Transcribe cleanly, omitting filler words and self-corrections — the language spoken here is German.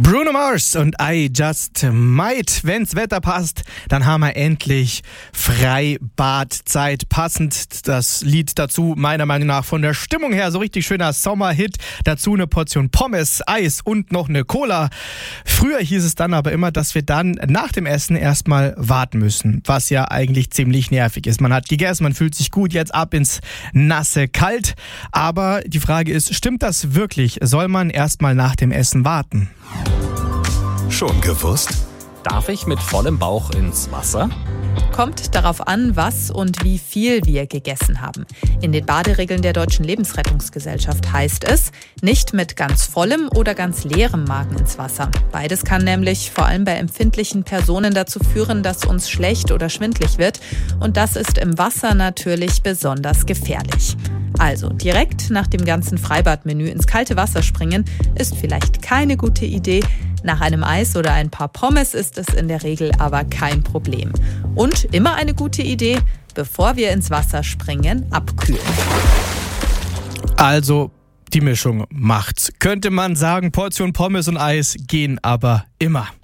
Bruno Mars und I Just Might. Wenn's Wetter passt, dann haben wir endlich Freibadzeit. Passend das Lied dazu, meiner Meinung nach von der Stimmung her, so richtig schöner Sommerhit. Dazu eine Portion Pommes, Eis und noch eine Cola. Früher hieß es dann aber immer, dass wir dann nach dem Essen erstmal warten müssen, was ja eigentlich ziemlich nervig ist. Man hat gegessen, man fühlt sich gut, jetzt ab ins nasse Kalt. Aber die Frage ist, stimmt das wirklich? Soll man erstmal nach dem Essen warten? Schon gewusst? Darf ich mit vollem Bauch ins Wasser? Kommt darauf an, was und wie viel wir gegessen haben. In den Baderegeln der Deutschen Lebensrettungsgesellschaft heißt es, nicht mit ganz vollem oder ganz leerem Magen ins Wasser. Beides kann nämlich vor allem bei empfindlichen Personen dazu führen, dass uns schlecht oder schwindlig wird. Und das ist im Wasser natürlich besonders gefährlich. Also direkt nach dem ganzen Freibadmenü ins kalte Wasser springen ist vielleicht keine gute Idee. Nach einem Eis oder ein paar Pommes ist es in der Regel aber kein Problem. Und immer eine gute Idee, bevor wir ins Wasser springen, abkühlen. Also, die Mischung macht's. Könnte man sagen, Portion Pommes und Eis gehen aber immer.